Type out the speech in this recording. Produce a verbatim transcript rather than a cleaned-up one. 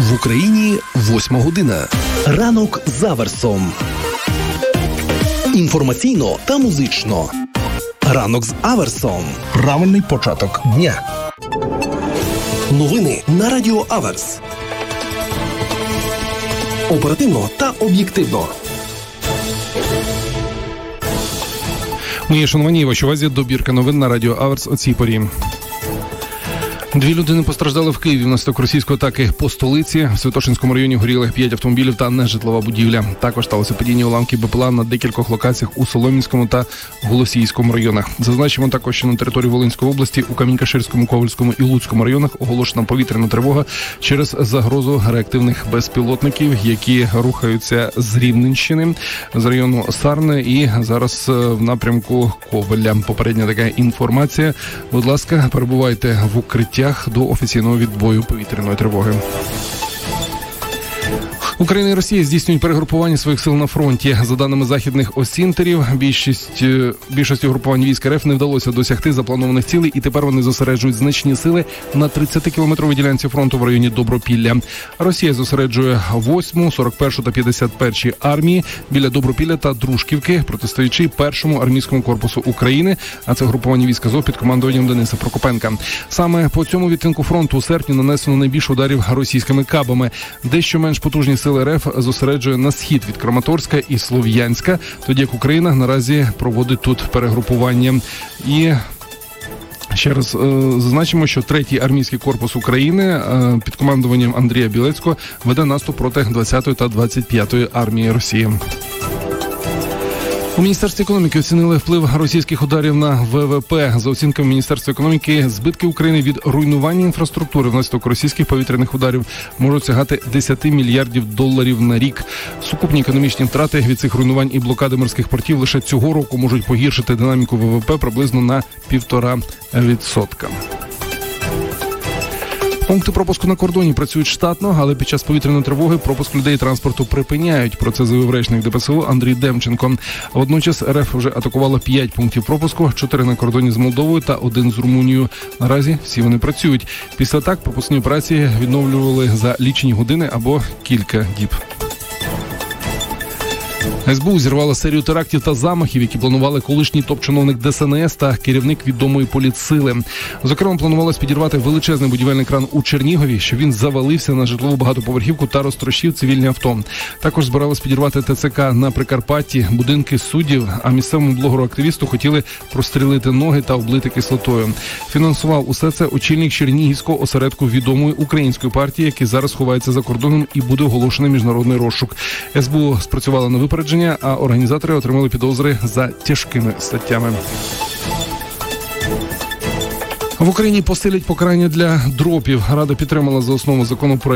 В Україні восьма година. Ранок з Аверсом. Інформаційно та музично. Ранок з Аверсом. Правильний початок дня. Новини на Радіо Аверс. Оперативно та об'єктивно. Мої шановані, вашій увазі добірка новин на Радіо Аверс о цій порі. Дві людини постраждали в Києві внаслідок російської атаки по столиці. В Святошинському районі горіли п'ять автомобілів та нежитлова будівля. Також сталося падіння уламків БПЛА на декількох локаціях у Солом'янському та Голосіївському районах. Зазначимо також, що на території Волинської області у Камінь-Каширському, Ковальському і Луцькому районах оголошена повітряна тривога через загрозу реактивних безпілотників, які рухаються з Рівненщини, з району Сарни і зараз в напрямку Ковеля. Попередня така інформація. Будь ласка, перебувайте в укритті до офіційного відбою повітряної тривоги. Україна і Росія здійснюють перегрупування своїх сил на фронті. За даними західних осінтерів, більшість, більшості групувань військ РФ не вдалося досягти запланованих цілей, і тепер вони зосереджують значні сили на тридцятикілометровій ділянці фронту в районі Добропілля. Росія зосереджує восьму, сорок першу та п'ятдесят першій армії біля Добропілля та Дружківки, протистоячи першому армійському корпусу України, а це групування військ Азов під командуванням Дениса Прокопенка. Саме по цьому відтинку фронту у серпні нанесено найбільше ударів російськими кабами. Дещо менш потужні сили РФ зосереджує на схід від Краматорська і Слов'янська, тоді як Україна наразі проводить тут перегрупування. І ще раз е, зазначимо, що третій армійський корпус України е, під командуванням Андрія Білецького веде наступ проти двадцятої та двадцять п'ятої армії Росії. У Міністерстві економіки оцінили вплив російських ударів на ВВП. За оцінками Міністерства економіки, збитки України від руйнування інфраструктури внаслідок російських повітряних ударів можуть сягати десять мільярдів доларів на рік. Сукупні економічні втрати від цих руйнувань і блокади морських портів лише цього року можуть погіршити динаміку ВВП приблизно на півтора відсотка. Пункти пропуску на кордоні працюють штатно, але під час повітряної тривоги пропуск людей і транспорту припиняють. Про це заявив речник ДПСУ Андрій Демченко. Водночас РФ вже атакувало п'ять пунктів пропуску, чотири на кордоні з Молдовою та один з Румунією. Наразі всі вони працюють. Після атак пропускні операції відновлювали за лічені години або кілька діб. СБУ зірвала серію терактів та замахів, які планували колишній топ-чиновник ДСНС та керівник відомої політсили. Зокрема, планувалось підірвати величезний будівельний кран у Чернігові, що він завалився на житлову багатоповерхівку та розтрощив цивільні авто. Також збиралось підірвати ТЦК на Прикарпатті, будинки суддів, а місцевому блогеру-активісту хотіли прострілити ноги та облити кислотою. Фінансував усе це очільник Чернігівського осередку відомої української партії, який зараз ховається за кордоном і буде оголошений міжнародний розшук. СБУ спрацювала на випередження, а організатори отримали підозри за тяжкими статтями. В Україні посилять покарання для дропів. Рада підтримала за основу законопроект